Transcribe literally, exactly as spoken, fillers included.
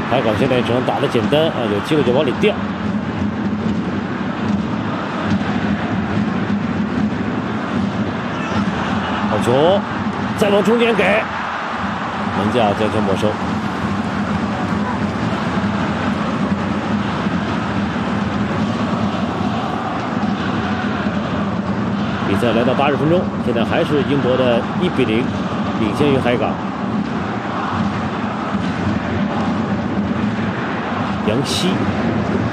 海港现在这场打得简单啊，有机会就往里吊。好球，再往中间给，门将将球没收。比赛来到八十分钟，现在还是英国的一比零领先于海港。杨希。